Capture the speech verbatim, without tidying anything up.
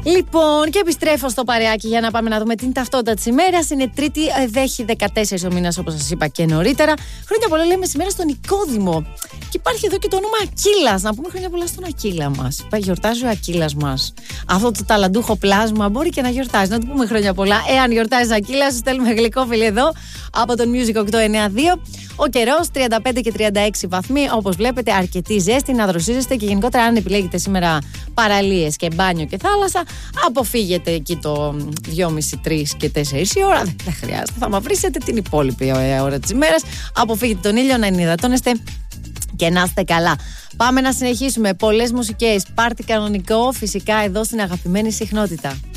Λοιπόν, και επιστρέφω στο παρεάκι για να πάμε να δούμε την ταυτότητα της ημέρας. Είναι Τρίτη, δέχει δεκατέσσερις ο μήνας, όπως σας είπα και νωρίτερα. Χρόνια πολλά λέμε σήμερα στον Νικόδημο. Και υπάρχει εδώ και το όνομα Ακύλας. Να πούμε χρόνια πολλά στον Ακύλα μας. Γιορτάζει ο Ακύλας μας. Αυτό το ταλαντούχο πλάσμα μπορεί και να γιορτάζει. Να του πούμε χρόνια πολλά. Εάν γιορτάζει Ακύλα, σου στέλνουμε γλυκό φίλι εδώ από τον Music οκτώ εννιά δύο. Ο καιρός τριάντα πέντε και τριάντα έξι βαθμοί. Όπως βλέπετε, αρκετή ζέστη να δροσίζεστε και γενικότερα, αν επιλέγετε σήμερα παραλίες και μπάνιο και θάλασσα, αποφύγετε εκεί το δυόμιση, τρεις και τέσσερις η ώρα. Δεν χρειάζεται. Θα μαυρίσετε την υπόλοιπη ώρα της ημέρας. Αποφύγετε τον ήλιο, να ενυδατώνεστε και να είστε καλά. Πάμε να συνεχίσουμε. Πολλές μουσικές, πάρτι κανονικό, φυσικά εδώ στην αγαπημένη συχνότητα.